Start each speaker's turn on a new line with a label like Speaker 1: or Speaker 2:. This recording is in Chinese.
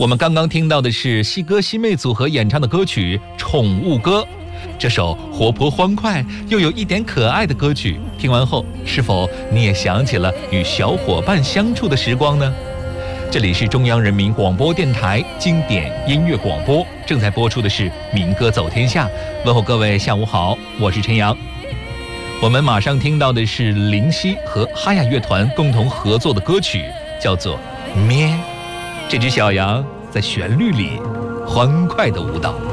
Speaker 1: 我们刚刚听到的是西哥西妹组合演唱的歌曲《宠物歌》。这首活泼欢快又有一点可爱的歌曲，听完后是否你也想起了与小伙伴相处的时光呢？这里是中央人民广播电台经典音乐广播，正在播出的是民歌走天下。问候各位下午好，我是陈阳。我们马上听到的是林夕和哈雅乐团共同合作的歌曲，叫做《咩》。这只小羊在旋律里欢快的舞蹈。